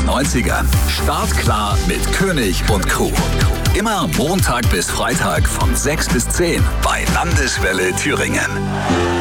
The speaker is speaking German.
90ern. Startklar mit König und Kuh. Immer Montag bis Freitag von 6 bis 10 bei Landeswelle Thüringen.